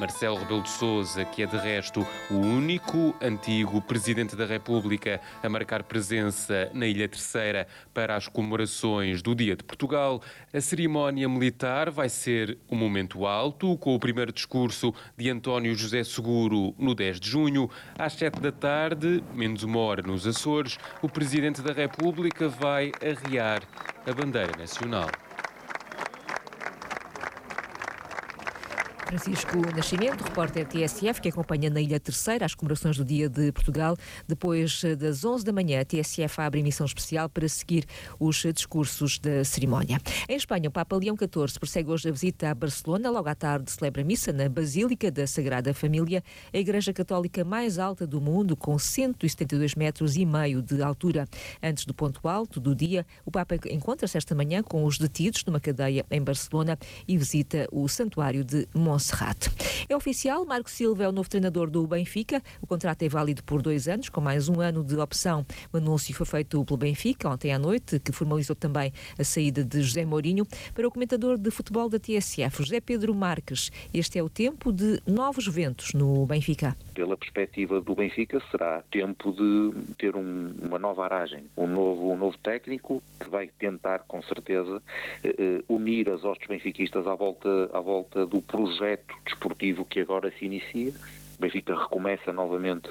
Marcelo Rebelo de Sousa, que é de resto o único antigo Presidente da República a marcar presença na Ilha Terceira para as comemorações do Dia de Portugal. A cerimónia militar vai ser um momento alto, com o primeiro discurso de António José Seguro no 10 de junho. Às 7 da tarde, menos uma hora nos Açores, o Presidente da República vai arriar a bandeira nacional. Francisco Nascimento, repórter TSF, que acompanha na Ilha Terceira as comemorações do Dia de Portugal. Depois das 11 da manhã, a TSF abre emissão especial para seguir os discursos da cerimónia. Em Espanha, o Papa Leão XIV prossegue hoje a visita a Barcelona. Logo à tarde celebra a missa na Basílica da Sagrada Família, a igreja católica mais alta do mundo, com 172,5 metros de altura. Antes do ponto alto do dia, o Papa encontra-se esta manhã com os detidos numa cadeia em Barcelona e visita o santuário de Montserrat. É oficial, Marco Silva é o novo treinador do Benfica. O contrato é válido por 2 anos, com mais um ano de opção. O anúncio foi feito pelo Benfica ontem à noite, que formalizou também a saída de José Mourinho. Para o comentador de futebol da TSF, José Pedro Marques, este é o tempo de novos ventos no Benfica. Pela perspectiva do Benfica, será tempo de ter uma nova aragem, um novo técnico que vai tentar, com certeza, unir as hostes benfiquistas à volta do projeto desportivo que agora se inicia. O Benfica recomeça novamente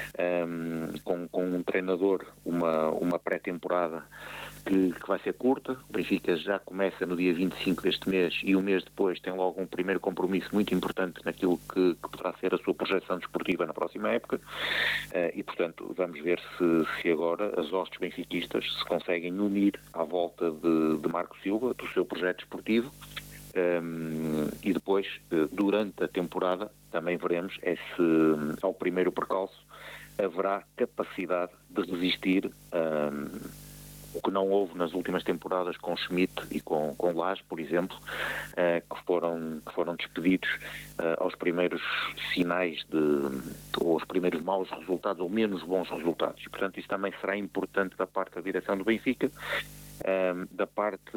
com um treinador, uma pré-temporada que vai ser curta. O Benfica já começa no dia 25 deste mês e um mês depois tem logo um primeiro compromisso muito importante naquilo que poderá ser a sua projeção desportiva na próxima época e, portanto, vamos ver se agora as hostes benfiquistas se conseguem unir à volta de Marco Silva, do seu projeto desportivo. E depois, durante a temporada, também veremos se ao primeiro percalço haverá capacidade de resistir o que não houve nas últimas temporadas com Schmidt e com Lage, por exemplo, que foram despedidos aos primeiros sinais ou aos primeiros maus resultados ou menos bons resultados. E, portanto, isso também será importante da parte da direção do Benfica, da parte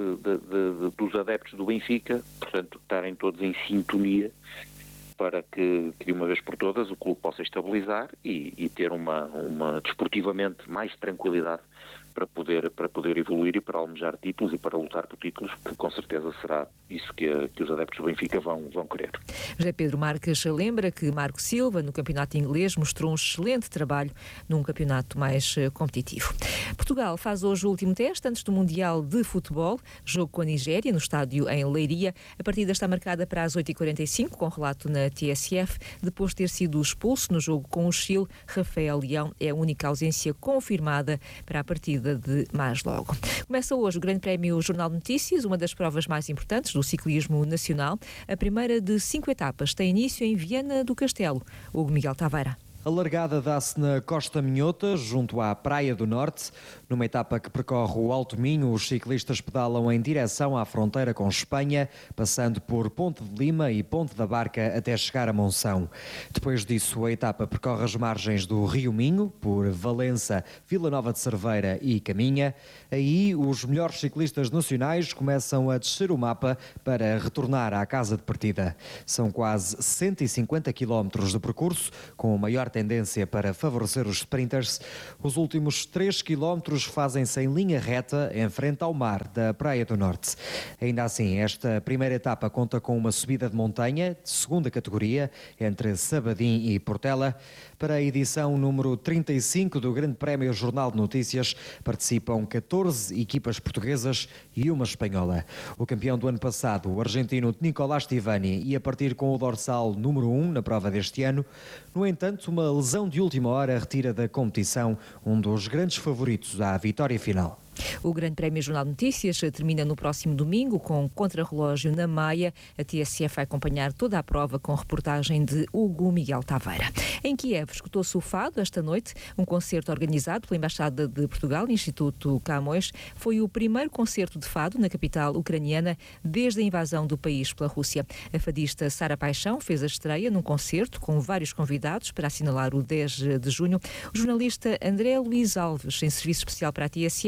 dos adeptos do Benfica, portanto, estarem todos em sintonia para que de uma vez por todas o clube possa estabilizar e ter desportivamente mais tranquilidade para poder evoluir e para almejar títulos e para lutar por títulos, que com certeza será isso que os adeptos do Benfica vão querer. José Pedro Marques lembra que Marco Silva, no campeonato inglês, mostrou um excelente trabalho num campeonato mais competitivo. Portugal faz hoje o último teste antes do Mundial de Futebol, jogo com a Nigéria, no estádio em Leiria. A partida está marcada para as 8h45, com relato na TSF. Depois de ter sido expulso no jogo com o Chile, Rafael Leão é a única ausência confirmada para a partida de mais logo. Começa hoje o Grande Prémio Jornal de Notícias, uma das provas mais importantes do ciclismo nacional. A primeira de 5 etapas tem início em Viana do Castelo. Hugo Miguel Taveira. A largada dá-se na Costa Minhota, junto à Praia do Norte. Numa etapa que percorre o Alto Minho, os ciclistas pedalam em direção à fronteira com Espanha, passando por Ponte de Lima e Ponte da Barca até chegar a Monção. Depois disso, a etapa percorre as margens do Rio Minho, por Valença, Vila Nova de Cerveira e Caminha. Aí, os melhores ciclistas nacionais começam a descer o mapa para retornar à casa de partida. São quase 150 km de percurso, com o maior tendência para favorecer os sprinters. Os últimos 3 km fazem-se em linha reta em frente ao mar da Praia do Norte. Ainda assim, esta primeira etapa conta com uma subida de montanha de segunda categoria entre Sabadim e Portela. Para a edição número 35 do Grande Prémio Jornal de Notícias participam 14 equipas portuguesas e uma espanhola. O campeão do ano passado, o argentino Nicolás Tivani, ia partir com o dorsal número 1 na prova deste ano. No entanto, uma lesão de última hora retira da competição um dos grandes favoritos à vitória final. O Grande Prémio Jornal de Notícias termina no próximo domingo com contrarrelógio na Maia. A TSF vai acompanhar toda a prova com reportagem de Hugo Miguel Taveira. Em Kiev, escutou-se o fado esta noite, um concerto organizado pela Embaixada de Portugal no Instituto Camões. Foi o primeiro concerto de fado na capital ucraniana desde a invasão do país pela Rússia. A fadista Sara Paixão fez a estreia num concerto com vários convidados para assinalar o 10 de junho. O jornalista André Luís Alves, em serviço especial para a TSF,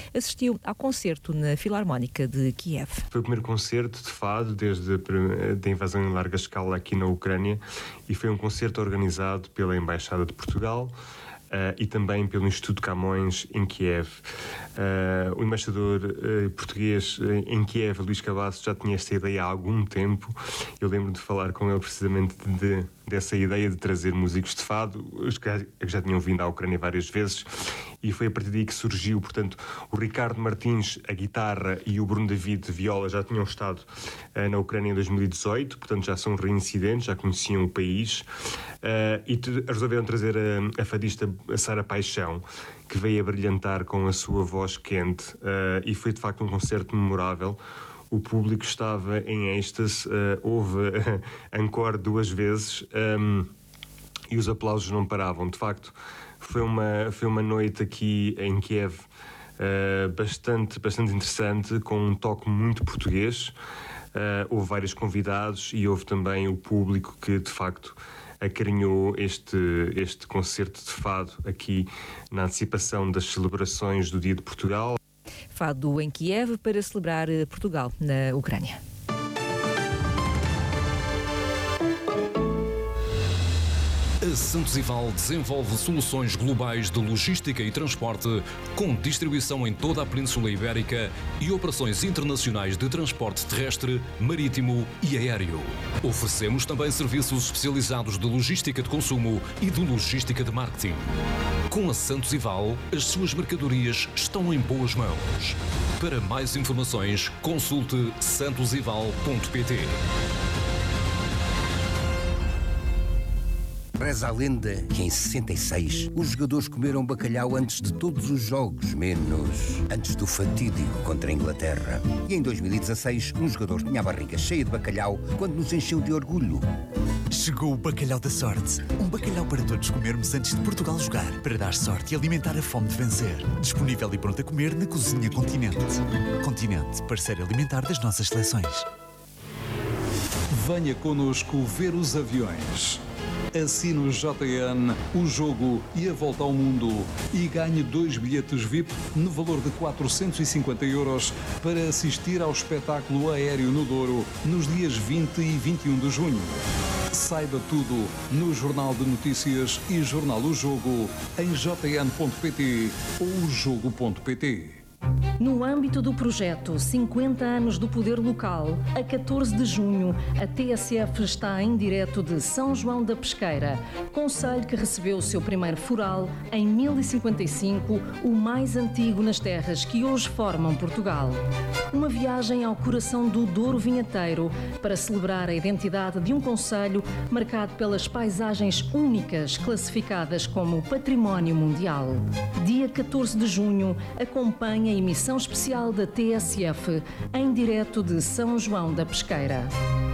assistiu ao concerto na Filarmónica de Kiev. Foi o primeiro concerto de fado desde a invasão em larga escala aqui na Ucrânia e foi um concerto organizado pela Embaixada de Portugal e também pelo Instituto Camões em Kiev. O embaixador português em Kiev, Luís Cavasso, já tinha esta ideia há algum tempo. Eu lembro de falar com ele precisamente dessa ideia de trazer músicos de fado, os que já tinham vindo à Ucrânia várias vezes, e foi a partir daí que surgiu. Portanto, o Ricardo Martins, a guitarra, e o Bruno David, viola, já tinham estado na Ucrânia em 2018, portanto já são reincidentes, já conheciam o país, e resolveram trazer a fadista Sara Paixão, que veio a brilhantar com a sua voz quente, e foi de facto um concerto memorável. O público estava em êxtase, houve encore 2 vezes, e os aplausos não paravam. De facto, foi uma noite aqui em Kiev bastante interessante, com um toque muito português. Houve vários convidados e houve também o público que, de facto, acarinhou este concerto de fado aqui na antecipação das celebrações do Dia de Portugal. Fado em Kiev para celebrar Portugal na Ucrânia. A Santos Ival desenvolve soluções globais de logística e transporte, com distribuição em toda a Península Ibérica e operações internacionais de transporte terrestre, marítimo e aéreo. Oferecemos também serviços especializados de logística de consumo e de logística de marketing. Com a Santos Ival, as suas mercadorias estão em boas mãos. Para mais informações, consulte santosival.pt. Reza a lenda que em 66 os jogadores comeram bacalhau antes de todos os jogos, menos antes do fatídico contra a Inglaterra. E em 2016 um jogador tinha a barriga cheia de bacalhau quando nos encheu de orgulho. Chegou o bacalhau da sorte. Um bacalhau para todos comermos antes de Portugal jogar, para dar sorte e alimentar a fome de vencer. Disponível e pronto a comer na Cozinha Continente. Continente, parceiro alimentar das nossas seleções. Venha connosco ver os aviões. Assine o JN, o jogo e a volta ao mundo e ganhe 2 bilhetes VIP no valor de 450 € para assistir ao espetáculo aéreo no Douro nos dias 20 e 21 de junho. Saiba tudo no Jornal de Notícias e Jornal O Jogo em jn.pt ou jogo.pt. No âmbito do projeto 50 anos do Poder Local, a 14 de junho, a TSF está em direto de São João da Pesqueira, concelho que recebeu o seu primeiro foral em 1055, o mais antigo nas terras que hoje formam Portugal. Uma viagem ao coração do Douro Vinheteiro para celebrar a identidade de um concelho marcado pelas paisagens únicas classificadas como Património Mundial. Dia 14 de junho, acompanha a emissão especial da TSF em direto de São João da Pesqueira.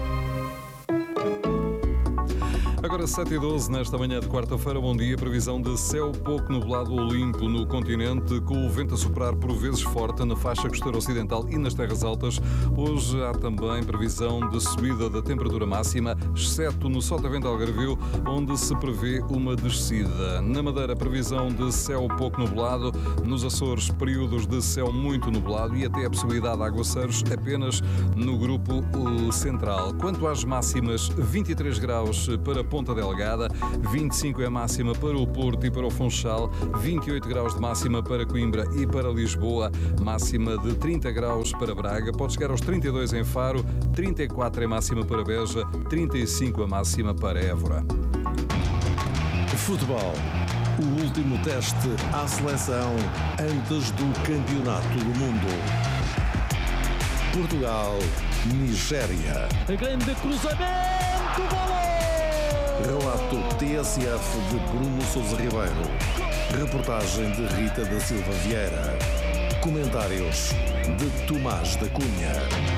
Agora 7h12, nesta manhã de quarta-feira, bom dia. Previsão de céu pouco nublado ou limpo no continente, com o vento a soprar por vezes forte na faixa costeira ocidental e nas terras altas. Hoje há também previsão de subida da temperatura máxima, exceto no Sotavento Algarvio, onde se prevê uma descida. Na Madeira, previsão de céu pouco nublado. Nos Açores, períodos de céu muito nublado e até a possibilidade de aguaceiros apenas no grupo central. Quanto às máximas, 23 graus para Ponta Delgada, 25 é a máxima para o Porto e para o Funchal, 28 graus de máxima para Coimbra e para Lisboa, máxima de 30 graus para Braga, pode chegar aos 32 em Faro, 34 é a máxima para Beja, 35 a máxima para Évora. Futebol. O último teste à seleção antes do Campeonato do Mundo. Portugal, Nigéria. Grande cruzamento, bola! Relato TSF de Bruno Sousa Ribeiro. Reportagem de Rita da Silva Vieira. Comentários de Tomás da Cunha.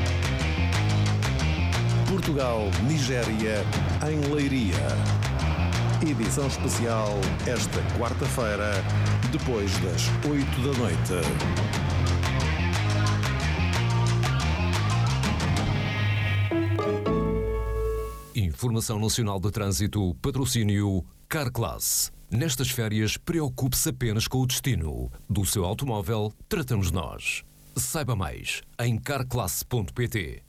Portugal, Nigéria, em Leiria. Edição especial esta quarta-feira, depois das 8 da noite. Informação Nacional de Trânsito, patrocínio Carclass. Nestas férias, preocupe-se apenas com o destino. Do seu automóvel, tratamos nós. Saiba mais em carclasse.pt.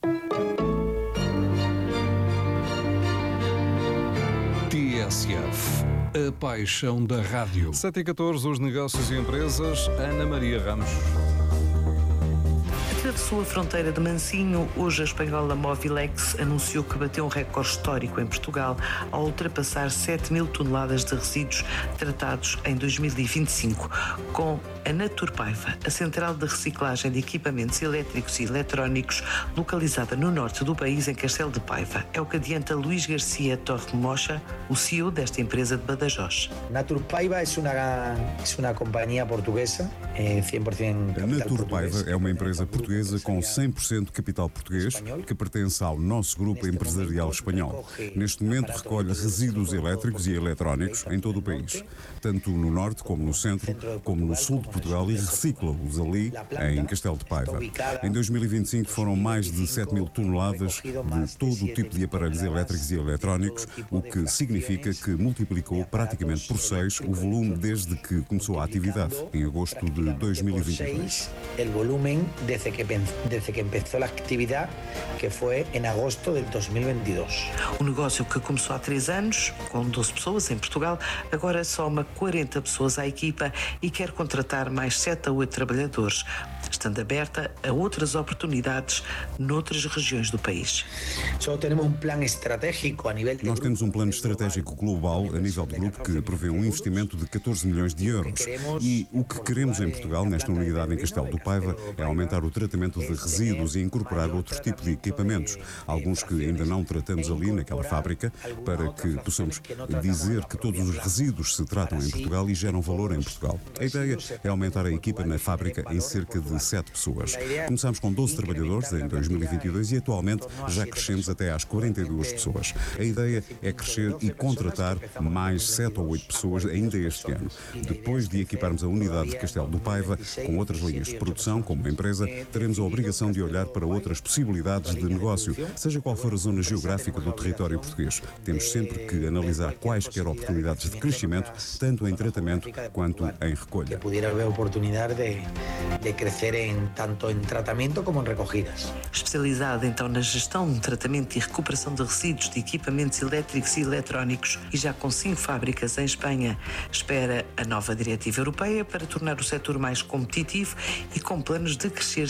TSF, a paixão da rádio. 7h14, os negócios e empresas. Ana Maria Ramos. Atravessou a fronteira de Mansinho. Hoje a espanhola Movilex anunciou que bateu um recorde histórico em Portugal ao ultrapassar 7.000 toneladas de resíduos tratados em 2025. Com a Naturpaiva, a central de reciclagem de equipamentos elétricos e eletrónicos, localizada no norte do país, em Castelo de Paiva. É o que adianta Luís Garcia Torremocha, o CEO desta empresa de Badajoz. Naturpaiva é uma companhia portuguesa, 100% A Naturpaiva é uma empresa portuguesa com 100% capital português, que pertence ao nosso grupo empresarial espanhol. Neste momento recolhe resíduos elétricos e eletrónicos em todo o país, tanto no norte como no centro, como no sul de Portugal, e recicla-os ali em Castelo de Paiva. Em 2025 foram mais de 7.000 toneladas de todo o tipo de aparelhos elétricos e eletrónicos, o que significa que multiplicou praticamente por 6 o volume desde que começou a atividade, em agosto de 2022. O volume desde que empezó la actividad, que foi em agosto de 2022. O negócio, que começou há 3 anos, com 12 pessoas em Portugal, agora soma 40 pessoas à equipa e quer contratar mais 7 a 8 trabalhadores, estando aberta a outras oportunidades noutras regiões do país. Nós temos um plano estratégico global a nível de grupo que prevê um investimento de 14 milhões de euros. E o que queremos em Portugal, nesta unidade em Castelo do Paiva, é aumentar o tratamento de resíduos e incorporar outro tipo de equipamentos, alguns que ainda não tratamos ali naquela fábrica, para que possamos dizer que todos os resíduos se tratam em Portugal e geram valor em Portugal. A ideia é aumentar a equipa na fábrica em cerca de 7 pessoas. Começámos com 12 trabalhadores em 2022 e atualmente já crescemos até às 42 pessoas. A ideia é crescer e contratar mais 7 ou 8 pessoas ainda este ano. Depois de equiparmos a unidade de Castelo do Paiva com outras linhas de produção, como empresa, teremos a obrigação de olhar para outras possibilidades de negócio, seja qual for a zona geográfica do território português. Temos sempre que analisar quaisquer oportunidades de crescimento, tanto em tratamento quanto em recolha. Pudiera haver oportunidade de crescer tanto em tratamento como em recogidas. Especializada então na gestão, tratamento e recuperação de resíduos de equipamentos elétricos e eletrónicos, e já com 5 fábricas em Espanha, espera a nova diretiva europeia para tornar o setor mais competitivo e com planos de crescer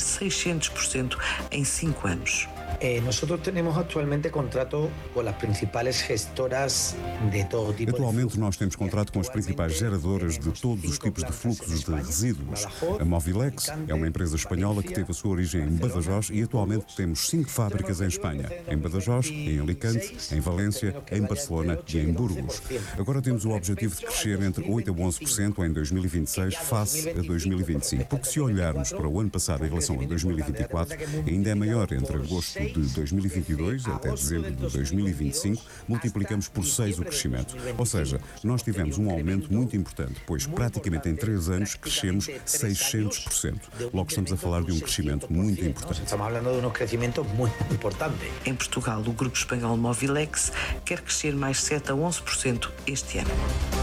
600% em 5 anos. Nosotros tenemos actualmente contrato com as principais gestoras de todo tipo. Atualmente nós temos contrato com as principais geradoras de todos os tipos de fluxos de resíduos. A Movilex é uma empresa espanhola que teve a sua origem em Badajoz e atualmente temos 5 fábricas em Espanha, em Badajoz, em Alicante, em Valência, em Barcelona e em Burgos. Agora temos o objetivo de crescer entre 8% a 11% em 2026 face a 2025, porque se olharmos para o ano passado em relação a 2024, ainda é maior. Entre agosto de 2022 até dezembro de 2025, multiplicamos por 6 o crescimento. Ou seja, nós tivemos um aumento muito importante, pois praticamente em 3 anos crescemos 600%. Logo estamos a falar de um crescimento muito importante. Estamos falando de um crescimento muito importante. Em Portugal, o grupo espanhol Movilex quer crescer mais 7 a 11% este ano.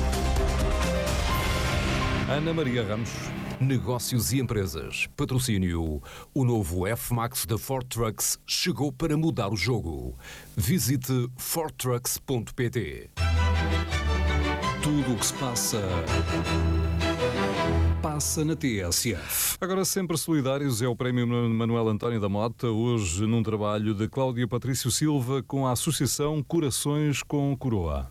Ana Maria Ramos. Negócios e empresas. Patrocínio. O novo F-Max da Ford Trucks chegou para mudar o jogo. Visite fordtrucks.pt. Tudo o que se passa na TSF. Agora, sempre solidários, é o Prémio Manuel António da Mota, hoje num trabalho de Cláudia Patrício Silva com a Associação Corações com Coroa.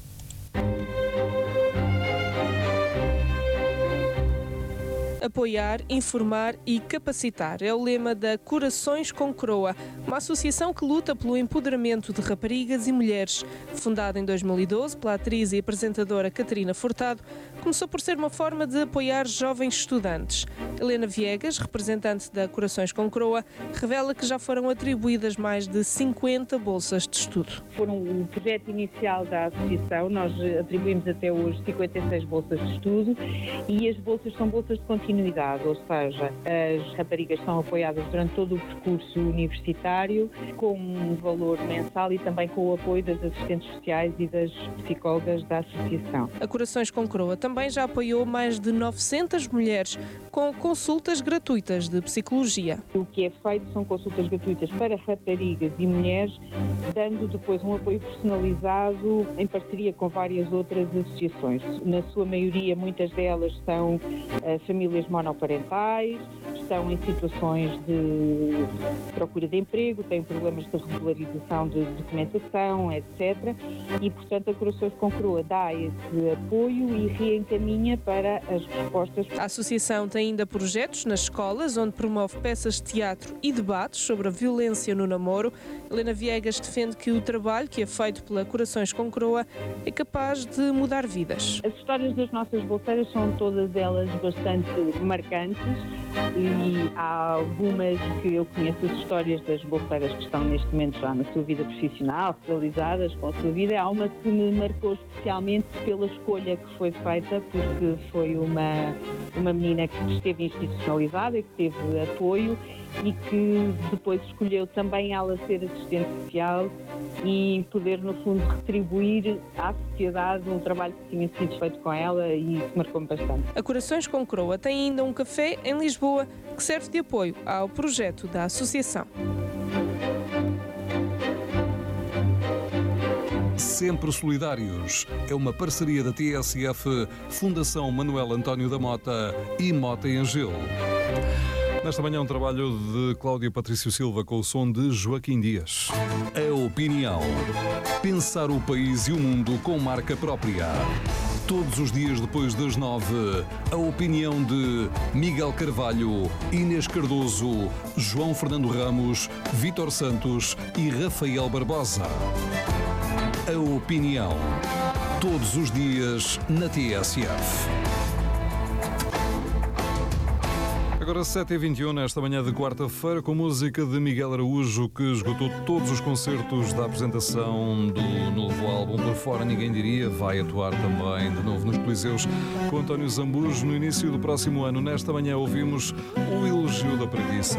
Apoiar, informar e capacitar é o lema da Corações com Coroa, uma associação que luta pelo empoderamento de raparigas e mulheres. Fundada em 2012 pela atriz e apresentadora Catarina Furtado, começou por ser uma forma de apoiar jovens estudantes. Helena Viegas, representante da Corações com Croa, revela que já foram atribuídas mais de 50 bolsas de estudo. Foram o projeto inicial da associação, nós atribuímos até hoje 56 bolsas de estudo e as bolsas são bolsas de continuidade, ou seja, as raparigas são apoiadas durante todo o percurso universitário com um valor mensal e também com o apoio das assistentes sociais e das psicólogas da associação. A Corações com Croa também já apoiou mais de 900 mulheres com consultas gratuitas de psicologia. O que é feito são consultas gratuitas para raparigas e mulheres, dando depois um apoio personalizado em parceria com várias outras associações. Na sua maioria, muitas delas são famílias monoparentais, estão em situações de procura de emprego, têm problemas de regularização de documentação, etc. E, portanto, a Corações com Croa dá esse apoio e reencaminha para as respostas. A associação tem ainda projetos nas escolas, onde promove peças de teatro e debates sobre a violência no namoro. Helena Viegas defende que o trabalho que é feito pela Corações com Croa é capaz de mudar vidas. As histórias das nossas bolseiras são todas elas bastante marcantes e há algumas que eu conheço as histórias das bolseiras que estão neste momento já na sua vida profissional, realizadas com a sua vida. Há uma que me marcou especialmente pela escolha que foi feita, porque foi uma menina que esteve institucionalizada e que teve apoio e que depois escolheu também ela ser assistente social e poder, no fundo, retribuir à sociedade um trabalho que tinha sido feito com ela e isso marcou-me bastante. A Corações com Croa tem ainda um café em Lisboa que serve de apoio ao projeto da associação. Sempre Solidários é uma parceria da TSF, Fundação Manuel António da Mota e Mota em Angel. Nesta manhã um trabalho de Cláudia Patrício Silva com o som de Joaquim Dias. A opinião. Pensar o país e o mundo com marca própria. Todos os dias depois das 9, a opinião de Miguel Carvalho, Inês Cardoso, João Fernando Ramos, Vítor Santos e Rafael Barbosa. A opinião. Todos os dias na TSF. Agora 7h21, nesta manhã de quarta-feira, com música de Miguel Araújo, que esgotou todos os concertos da apresentação do novo álbum Por Fora Ninguém Diria. Vai atuar também de novo nos Coliseus com António Zambujo no início do próximo ano. Nesta manhã ouvimos o elogio da preguiça.